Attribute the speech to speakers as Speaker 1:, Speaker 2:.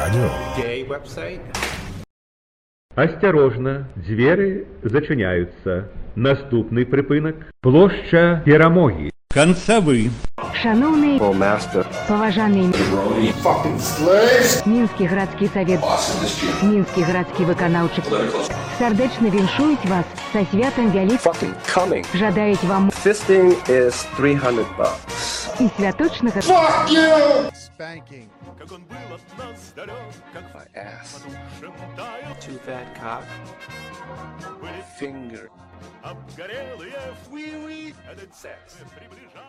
Speaker 1: радио.
Speaker 2: Gay-веб-сайт.
Speaker 3: Осторожно, двери зачиняються. Наступний припинок – площа Перемоги. Концевы.
Speaker 4: Шановний поважаний Мінський градський совет, Мінський градський виконавчий сердечно віншують вас со святом великим, жадають вам
Speaker 5: Fisting is $300.
Speaker 4: і святочного
Speaker 6: Spanking.
Speaker 5: My ass. Too fat cock. Finger.
Speaker 2: Обгорелые, этот секс приближает.